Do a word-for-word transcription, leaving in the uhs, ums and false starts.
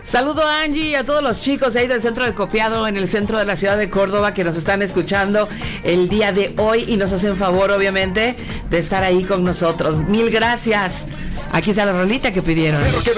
Saludo a Angie y a todos los chicos ahí del centro de copiado en el centro de la ciudad de Córdoba que nos están escuchando el día de hoy y nos hacen favor, obviamente, de estar ahí con nosotros. Mil gracias. Aquí está la rolita que pidieron.